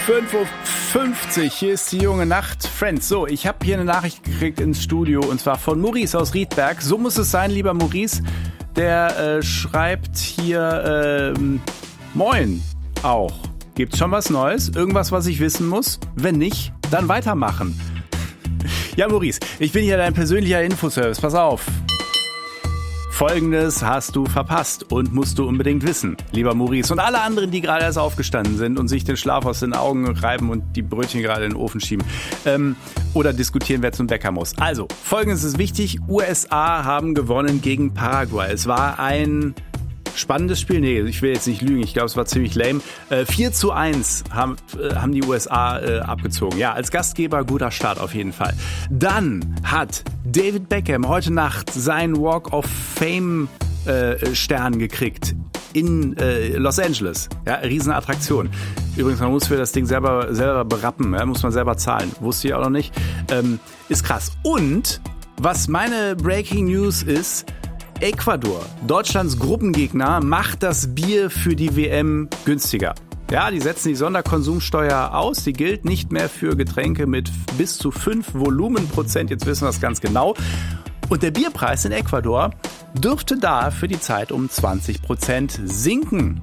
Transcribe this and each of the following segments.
5:50 Uhr, hier ist die junge Nacht. Friends, so, ich habe hier eine Nachricht gekriegt ins Studio und zwar von Maurice aus Riedberg. So muss es sein, lieber Maurice. Der schreibt hier, Moin auch. Gibt's schon was Neues? Irgendwas, was ich wissen muss? Wenn nicht, dann weitermachen. Ja, Maurice, ich bin hier dein persönlicher Infoservice. Pass auf. Folgendes hast du verpasst und musst du unbedingt wissen, lieber Maurice und alle anderen, die gerade erst aufgestanden sind und sich den Schlaf aus den Augen reiben und die Brötchen gerade in den Ofen schieben oder diskutieren, wer zum Bäcker muss. Also, Folgendes ist wichtig, USA haben gewonnen gegen Paraguay. Es war ein spannendes Spiel, nee, ich will jetzt nicht lügen, ich glaube, es war ziemlich lame. 4:1 haben die USA abgezogen. Ja, als Gastgeber guter Start auf jeden Fall. Dann hat David Beckham heute Nacht seinen Walk of Fame Stern gekriegt in Los Angeles. Ja, Riesenattraktion. Übrigens, man muss für das Ding selber berappen, ja, muss man selber zahlen. Wusste ich auch noch nicht. Ist krass. Und was meine Breaking News ist, Ecuador, Deutschlands Gruppengegner, macht das Bier für die WM günstiger. Ja, die setzen die Sonderkonsumsteuer aus. Die gilt nicht mehr für Getränke mit bis zu 5 Volumenprozent. Jetzt wissen wir es ganz genau. Und der Bierpreis in Ecuador dürfte da für die Zeit um 20% sinken.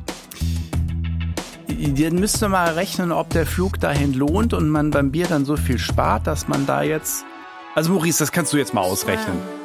Dann müsst ihr mal rechnen, ob der Flug dahin lohnt und man beim Bier dann so viel spart, dass man da jetzt... Also Maurice, das kannst du jetzt mal ausrechnen.